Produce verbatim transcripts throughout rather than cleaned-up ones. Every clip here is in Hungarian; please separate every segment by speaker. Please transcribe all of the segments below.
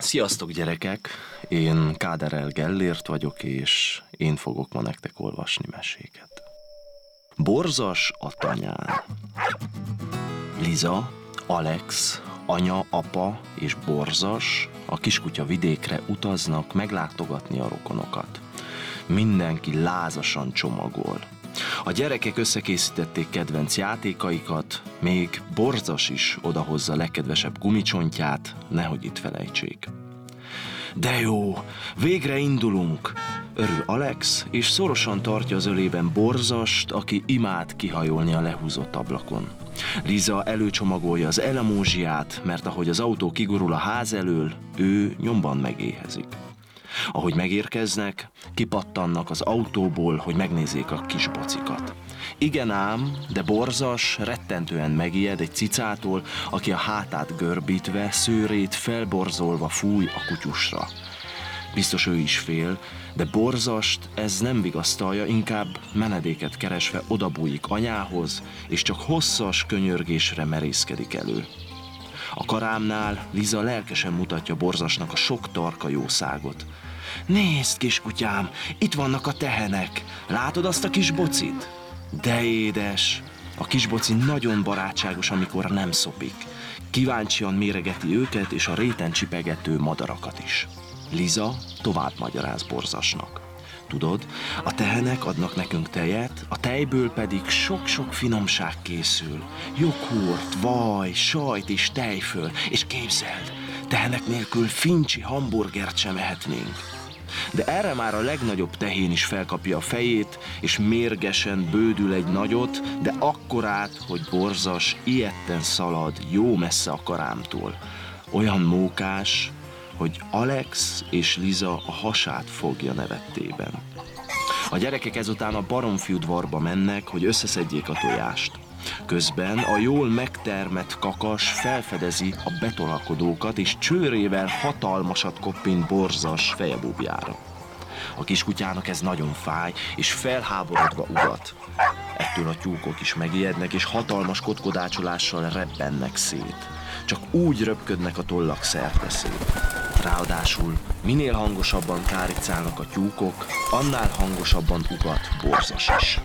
Speaker 1: Sziasztok gyerekek! Én Káderel Gellért vagyok, és én fogok ma nektek olvasni meséket. Borzas a tanyán. Liza, Alex, anya, apa és Borzas a kiskutya vidékre utaznak meglátogatni a rokonokat. Mindenki lázasan csomagol. A gyerekek összekészítették kedvenc játékaikat, még Borzas is odahozza legkedvesebb gumicsontját, nehogy itt felejtsék. De jó, végre indulunk! Örül Alex, és szorosan tartja az ölében Borzast, aki imád kihajolni a lehúzott ablakon. Liza előcsomagolja az elemózsiát, mert ahogy az autó kigurul a ház elől, ő nyomban megéhezik. Ahogy megérkeznek, kipattannak az autóból, hogy megnézzék a kis bocikat. Igen ám, de Borzas rettentően megijed egy cicától, aki a hátát görbítve, szőrét felborzolva fúj a kutyusra. Biztos ő is fél, de Borzast ez nem vigasztalja, inkább menedéket keresve odabújik anyához, és csak hosszas könyörgésre merészkedik elő. A karámnál Liza lelkesen mutatja Borzasnak a sok tarka jószágot. Nézd, kiskutyám, itt vannak a tehenek. Látod azt a kis bocit? De édes! A kisboci nagyon barátságos, amikor nem szopik. Kíváncsian méregeti őket és a réten csipegető madarakat is. Liza tovább magyaráz Borzasnak. Tudod, a tehenek adnak nekünk tejet, a tejből pedig sok-sok finomság készül. Joghurt, vaj, sajt és tejföl, és képzeld, tehenek nélkül fincsi hamburgert sem ehetnénk. De erre már a legnagyobb tehén is felkapja a fejét, és mérgesen bődül egy nagyot, de akkorát, hogy Borzas ijedten szalad jó messze a karámtól. Olyan mókás, hogy Alex és Liza a hasát fogja nevettében. A gyerekek ezután a baromfiudvarba mennek, hogy összeszedjék a tojást. Közben a jól megtermett kakas felfedezi a betolakodókat, és csőrével hatalmasat koppint Borzas fejebúbjára. A kiskutyának ez nagyon fáj, és felháborodva ugat. Ettől a tyúkok is megijednek, és hatalmas kotkodácsolással rebbennek szét. Csak úgy röpködnek a tollak szerteszét. Ráadásul minél hangosabban káricálnak a tyúkok, annál hangosabban ugat Borzas is.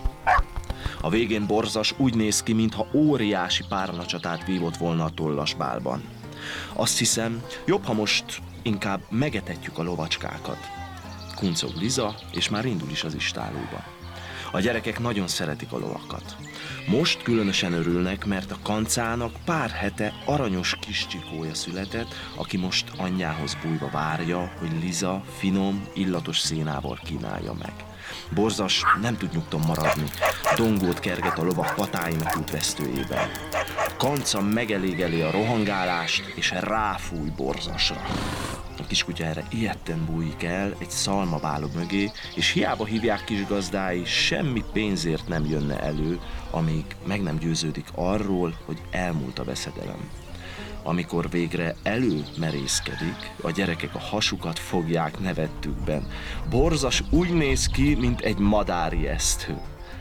Speaker 1: A végén Borzas úgy néz ki, mintha óriási párnacsatát vívott volna a tollas bálban. Azt hiszem, jobb, ha most inkább megetetjük a lovacskákat. Kuncog Liza, és már indul is az istállóba. A gyerekek nagyon szeretik a lovakat. Most különösen örülnek, mert a kancának pár hete aranyos kis csikója született, aki most anyjához bújva várja, hogy Liza finom, illatos szénával kínálja meg. Borzas nem tud nyugton maradni, dongót kerget a lovak patáinak útvesztőjében. Kanca megelégeli a rohangálást, és ráfúj Borzasra. A kiskutya erre ijedten bújik el egy szalmabálog mögé, és hiába hívják kisgazdái, semmi pénzért nem jönne elő, amíg meg nem győződik arról, hogy elmúlt a veszedelem. Amikor végre előmerészkedik, a gyerekek a hasukat fogják nevettükben. Borzas úgy néz ki, mint egy madárijesztő.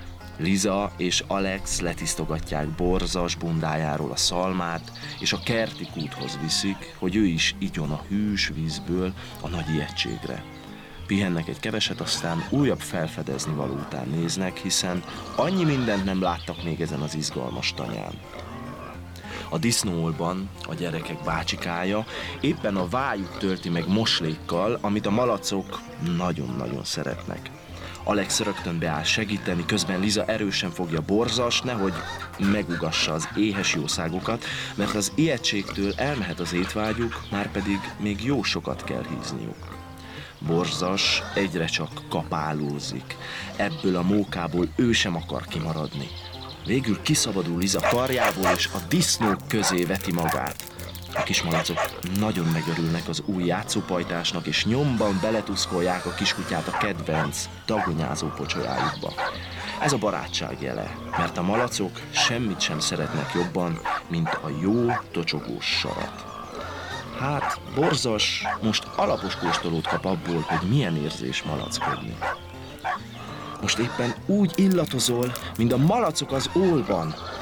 Speaker 1: Liza és Alex letisztogatják Borzas bundájáról a szalmát, és a kerti kúthoz viszik, hogy ő is igyon a hűs vízből a nagy ijegységre. Pihennek egy keveset, aztán újabb felfedezni való után néznek, hiszen annyi mindent nem láttak még ezen az izgalmas tanyán. A disznóolban a gyerekek bácsikája éppen a vájút tölti meg moslékkal, amit a malacok nagyon-nagyon szeretnek. Alex rögtön beáll segíteni, közben Liza erősen fogja Borzast, nehogy megugassa az éhes jószágokat, mert az ijegységtől elmehet az étvágyuk, már pedig még jó sokat kell hízniuk. Borzas egyre csak kapálózik, ebből a mókából ő sem akar kimaradni. Végül kiszabadul Liza karjából, és a disznók közé veti magát. A kismalacok nagyon megörülnek az új játszópajtásnak, és nyomban beletuszkolják a kiskutyát a kedvenc, dagonyázó pocsolyájukba. Ez a barátság jele, mert a malacok semmit sem szeretnek jobban, mint a jó, tocsogós sarat. Hát, Borzas most alapos kóstolót kap abból, hogy milyen érzés malackodni. Most éppen úgy illatozol, mint a malacok az ólban.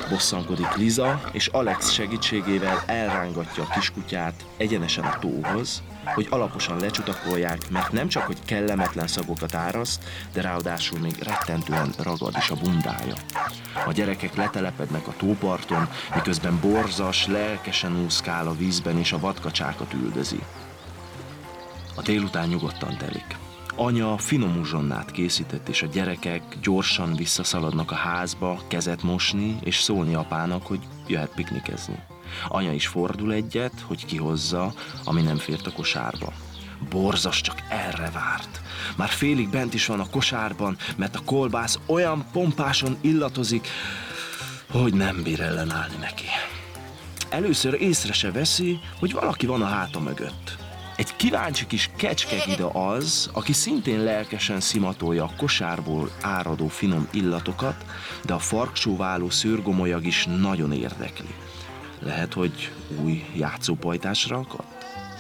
Speaker 1: Bosszankodik Liza, és Alex segítségével elrángatja a kiskutyát egyenesen a tóhoz, hogy alaposan lecsutakolják, mert nem csak, hogy kellemetlen szagokat áraszt, de ráadásul még rettentően ragad is a bundája. A gyerekek letelepednek a tóparton, miközben Borzas lelkesen úszkál a vízben és a vadkacsákat üldözi. A délután nyugodtan telik. Anya finom uzsonnát készített, és a gyerekek gyorsan visszaszaladnak a házba kezet mosni, és szólni apának, hogy jöhet piknikezni. Anya is fordul egyet, hogy kihozza, ami nem fért a kosárba. Borzas csak erre várt. Már félig bent is van a kosárban, mert a kolbász olyan pompáson illatozik, hogy nem bír ellenállni neki. Először észre se veszi, hogy valaki van a háta mögött. Egy kíváncsi kis kecskegida az, aki szintén lelkesen szimatolja a kosárból áradó finom illatokat, de a farksóváló szőrgomolyag is nagyon érdekli. Lehet, hogy új játszópajtásra akadt?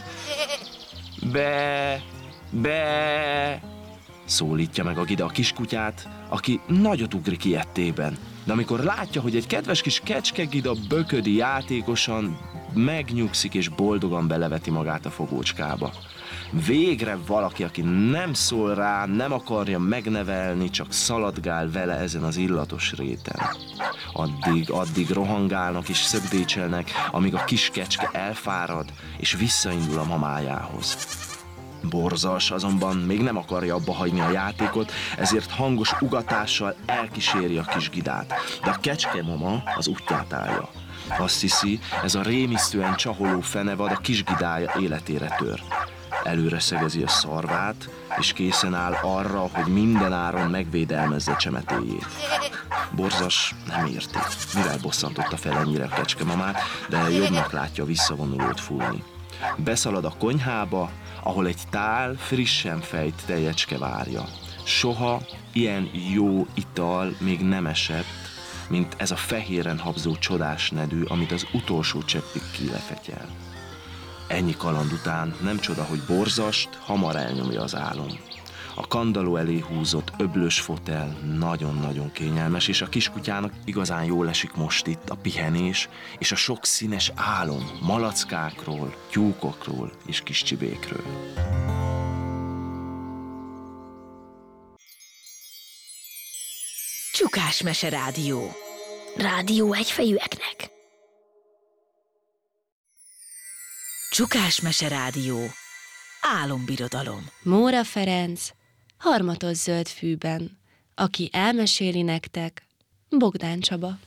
Speaker 1: Be, be, szólítja meg a gida a kiskutyát, aki nagyot ugrik ilyetében. De amikor látja, hogy egy kedves kis kecskegida böködi játékosan, megnyugszik és boldogan beleveti magát a fogócskába. Végre valaki, aki nem szól rá, nem akarja megnevelni, csak szaladgál vele ezen az illatos réten. Addig, addig rohangálnak és szögdécselnek, amíg a kis kecske elfárad és visszaindul a mamájához. Borzas azonban még nem akarja abba hagyni a játékot, ezért hangos ugatással elkíséri a kis gidát, de a kecske mama az útját állja. Azt hiszi, ez a rémisztően csaholó fenevad a kis gidája életére tör. Előre szegezi a szarvát, és készen áll arra, hogy minden áron megvédelmezze csemetéjét. Borzas nem érti, mivel bosszantotta fel ennyire a kecskemamát, de jobbnak látja a visszavonulót fújni. Beszalad a konyhába, ahol egy tál frissen fejt tejecske várja. Soha ilyen jó ital még nem esett, mint ez a fehéren habzó csodás nedű, amit az utolsó cseppig kilefetyel. Ennyi kaland után nem csoda, hogy Borzast hamar elnyomja az álom. A kandalló elé húzott öblös fotel nagyon-nagyon kényelmes, és a kiskutyának igazán jól esik most itt a pihenés és a sok színes álom malackákról, tyúkokról és kis csibékről.
Speaker 2: Csukás Mese Rádió. Rádió egyfejűeknek. Csukás Mese Rádió. Álombirodalom.
Speaker 3: Móra Ferenc, Harmatos zöld fűben. Aki elmeséli nektek, Bogdán Csaba.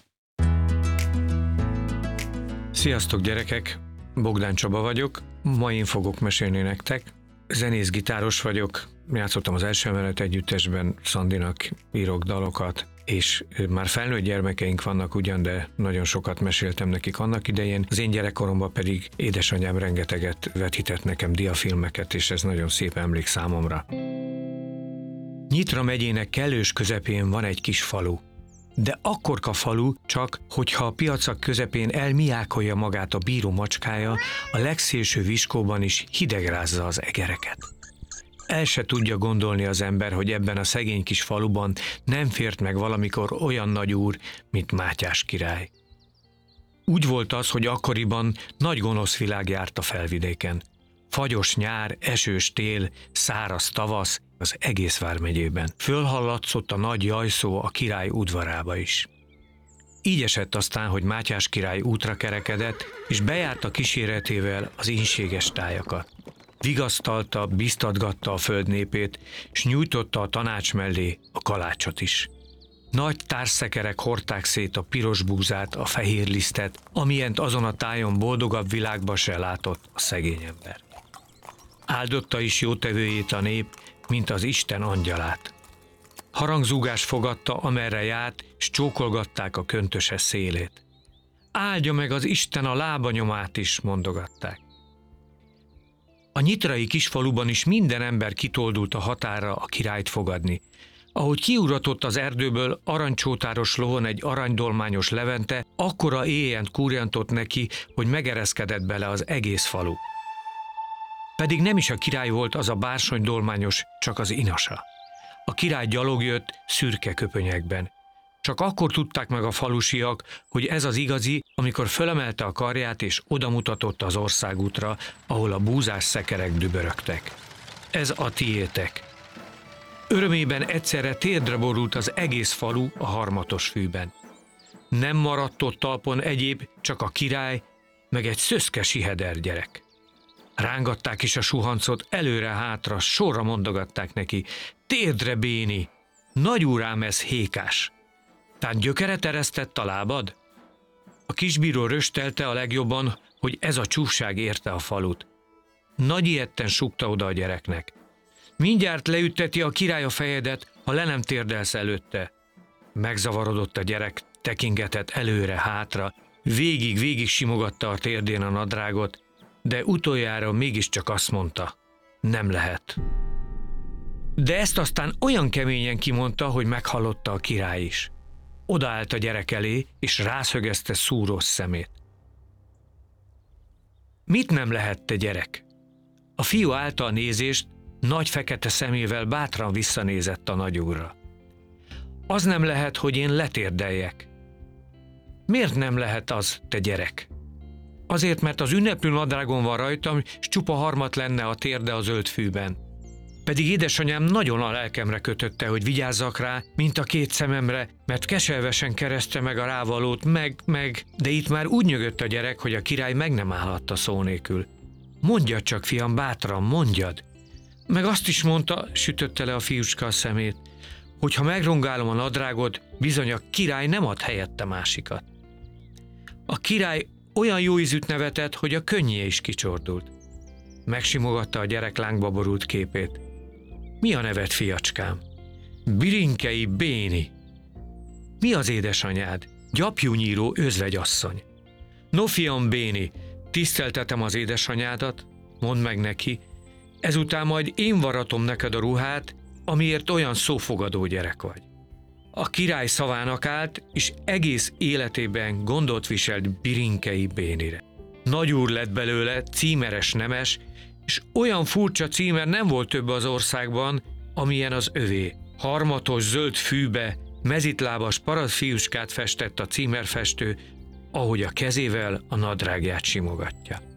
Speaker 4: Sziasztok gyerekek, Bogdán Csaba vagyok, ma én fogok mesélni nektek. Zenész-gitáros vagyok, játszottam az Első Emelet Együttesben, Szandinak írok dalokat, és már felnőtt gyermekeink vannak ugyan, de nagyon sokat meséltem nekik annak idején. Az én gyerekkoromban pedig édesanyám rengeteget vetített nekem diafilmeket, és ez nagyon szép emlék számomra. Nyitra megyének kellős közepén van egy kis falu. De akkorka falu, csak hogyha a piacak közepén elmiákolja magát a bíró macskája, a legszélső viskóban is hidegrázza az egereket. El se tudja gondolni az ember, hogy ebben a szegény kis faluban nem fért meg valamikor olyan nagy úr, mint Mátyás király. Úgy volt az, hogy akkoriban nagy gonosz világ járt a felvidéken. Fagyos nyár, esős tél, száraz tavasz az egész vármegyében. Fölhallatszott a nagy jajszó a király udvarába is. Így esett aztán, hogy Mátyás király útra kerekedett, és bejárta kíséretével az ínséges tájakat. Vigasztalta, biztatgatta a föld népét, s nyújtotta a tanács mellé a kalácsot is. Nagy társzekerek hordták szét a piros búzát, a fehér lisztet, amilyent azon a tájon boldogabb világba se látott a szegény ember. Áldotta is jótevőjét a nép, mint az Isten angyalát. Harangzúgás fogadta, amerre járt, s csókolgatták a köntöse szélét. Áldja meg az Isten a lábanyomát is, mondogatták. A nyitrai kisfaluban is minden ember kitoldult a határa a királyt fogadni. Ahogy kiuratott az erdőből aranycsótáros lovon egy aranydolmányos Levente, akkora éjjent kúrjantott neki, hogy megereszkedett bele az egész falu. Pedig nem is a király volt az a bársonydolmányos, csak az inasa. A király gyalog jött szürke köpönyekben. Csak akkor tudták meg a falusiak, hogy ez az igazi, amikor fölemelte a karját és odamutatott az országútra, ahol a búzás szekerek dübörögtek. Ez a tiétek. Örömében egyszerre térdre borult az egész falu a harmatos fűben. Nem maradt ott talpon egyéb, csak a király, meg egy szöszke siheder gyerek. Rángatták is a suhancot, előre-hátra, sorra mondogatták neki: térdre, Béni! Nagyúrám, ez Hékás! Tehát gyökeret eresztett a lábad? A kisbíró röstelte a legjobban, hogy ez a csúfság érte a falut. Nagy ijedten súgta oda a gyereknek: mindjárt leütteti a király a fejedet, ha le nem térdelsz előtte. Megzavarodott a gyerek, tekingetett előre-hátra, végig-végig simogatta a térdén a nadrágot, de utoljára mégiscsak azt mondta: nem lehet. De ezt aztán olyan keményen kimondta, hogy meghallotta a király is. Odaállt a gyerek elé, és rászögezte szúrós szemét. Mit nem lehet, te gyerek? A fiú állta a nézést, nagy fekete szemével bátran visszanézett a nagyúrra. Az nem lehet, hogy én letérdeljek. Miért nem lehet az, te gyerek? Azért, mert az ünneplő nadrágon van rajtam, s csupa harmat lenne a térde a zöld fűben. Pedig édesanyám nagyon a lelkemre kötötte, hogy vigyázzak rá, mint a két szememre, mert keservesen kereszte meg a rávalót, meg, meg, de itt már úgy nyögött a gyerek, hogy a király meg nem állhatta szó nélkül. Mondjad csak, fiam, bátran, mondjad! Meg azt is mondta, sütötte le a fiúcska a szemét, hogy ha megrongálom a nadrágot, bizony a király nem ad helyette másikat. A király olyan jó ízűt nevetett, hogy a könnyé is kicsordult. Megsimogatta a gyerek lángba borult képét. Mi a neved, fiacskám? Birinkei Béni. Mi az édesanyád? Gyapjúnyíró özvegyasszony. No, fiam, Béni, tiszteltetem az édesanyádat, mondd meg neki, ezután majd én varatom neked a ruhát, amiért olyan szófogadó gyerek vagy. A király szavának állt, és egész életében gondot viselt Birinkei Bénire. Nagyúr lett belőle, címeres nemes, és olyan furcsa címer nem volt több az országban, amilyen az övé. Harmatos zöld fűbe, mezitlábas paradfiúskát festett a címerfestő, ahogy a kezével a nadrágját simogatja.